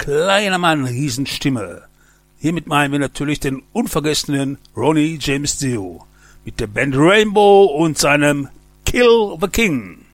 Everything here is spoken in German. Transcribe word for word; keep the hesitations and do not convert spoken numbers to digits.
kleiner Mann, Riesenstimme. Hiermit meinen wir natürlich den unvergessenen Ronnie James Dio mit der Band Rainbow und seinem Kill the King.